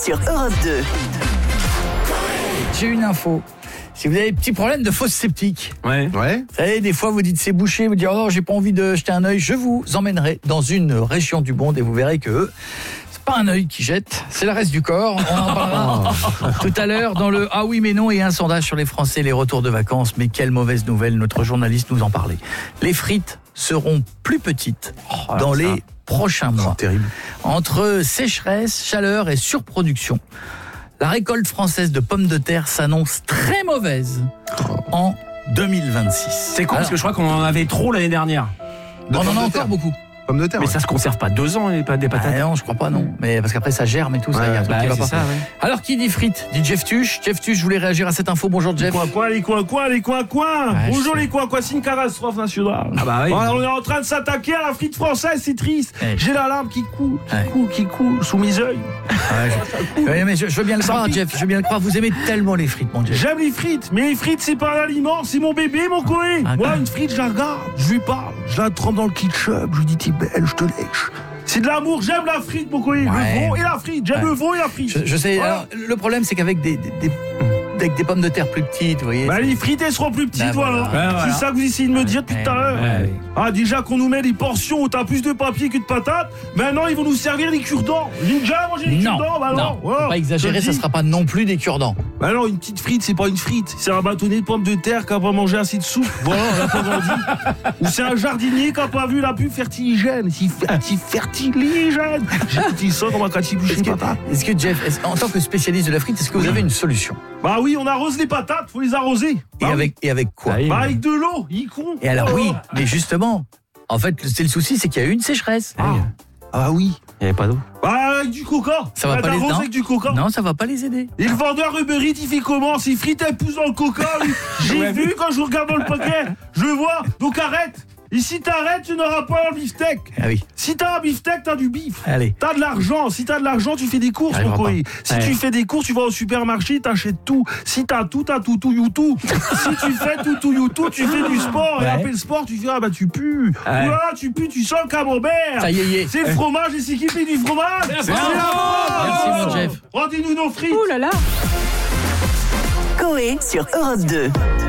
sur Europe 2. J'ai une info. Si vous avez des petits problèmes de fosse septique, Ouais. vous savez, des fois vous dites c'est bouché, vous dites oh j'ai pas envie de jeter un œil, je vous emmènerai dans une région du monde et vous verrez que c'est pas un œil qui jette, c'est le reste du corps. On en parlera tout à l'heure dans le ah oui mais non et un sondage sur les Français, les retours de vacances. Mais quelle mauvaise nouvelle, notre journaliste nous en parlait. Les frites seront plus petites dans les prochains mois. Terrible. Entre sécheresse, chaleur et surproduction, la récolte française de pommes de terre s'annonce très mauvaise en 2026. C'est con parce que je crois qu'on en avait trop l'année dernière. On en a encore beaucoup. Pommes de terre. Mais ça se conserve pas 2 ans, des patates. Ah non, je crois pas, non. Mais parce qu'après ça germe et tout, ça y a un truc qui va pas. Ça, ouais. Alors qui dit frites dit Jeff Tuche. Jeff Tuche, je voulais réagir à cette info. Bonjour Jeff. Les coins. Ouais, Bonjour je sais. les coins, c'est une catastrophe nationale. Ah bah oui. On est en train de s'attaquer à la frite française, c'est triste. Ouais. J'ai la larme qui coule sous mes yeux. Ouais, mais je veux bien le croire, Jeff. Je veux bien le croire. Vous aimez tellement les frites, mon Jeff. J'aime les frites, mais les frites c'est pas un aliment, c'est mon bébé, mon coé. Ah, Moi, quoi. une frite, je la regarde, je lui parle, je la trempe dans le ketchup, je lui dis t'es belle, je te lèche. C'est de l'amour, j'aime la frite, mon coé. Ouais. Le veau et la frite, j'aime Ouais. le veau et la frite. Je sais. Voilà. Alors, le problème, c'est qu'avec des pommes de terre plus petites, vous voyez. Bah, les frites, elles seront plus petites, Bah, voilà. voilà. Ouais, voilà. C'est ça que vous essayez de me dire depuis tout à l'heure. Ouais. Ah, déjà qu'on nous met des portions où t'as plus de papier que de patates, maintenant ils vont nous servir des cure-dents. J'ai déjà mangé des Non, cure-dents, bah non, non. faut pas exagérer, ça sera pas non plus des cure-dents. Bah non, une petite frite, c'est pas une frite. C'est un bâtonnet de pommes de terre qui a pas mangé assez de soupe. Voilà, on l'a pas grandi. Ou c'est un jardinier qui a pas vu la pub fertiligène. Si fertiligène. J'ai dit ça dans ma catibuche Est-ce les patates. que Jeff, en tant que spécialiste de la frite, est-ce que vous avez une solution? Bah oui, on arrose les patates, faut les arroser. Bah oui. Et avec quoi? Ah oui. Bah avec de l'eau, il con. Et alors Oh. oui, mais justement, en fait, c'est le souci, c'est qu'il y a eu une sécheresse. Ah oui. Il n'y avait pas d'eau. Bah avec du coca. Ça va Bah, pas les t'arroses non, avec du coca. non, ça va pas les aider. Et le vendeur Uber Eats, il fait comment? Ses frites, elles poussent dans le coca. Lui. J'ai vu quand je regarde dans le paquet. Je le vois. Donc arrête. Et si t'arrêtes, tu n'auras pas un beefsteak. Ah oui, Si t'as un beefsteak, t'as du beef. allez. T'as de l'argent. Si t'as de l'argent, tu fais des courses, mon J'arriverai coï. Si Ouais. tu fais des courses, tu vas au supermarché, t'achètes tout. Si t'as tout, you tout. Si tu fais tout, you tout, tu fais du sport. Et Ouais. après le sport, tu fais, ah bah tu pues. Ouais. Oulala, tu pues, tu sens le camembert. Ça y est. C'est le fromage et c'est qui fait du fromage. C'est la Merci, France. mon Jeff. Rendez-nous nos frites. Coé sur Europe 2.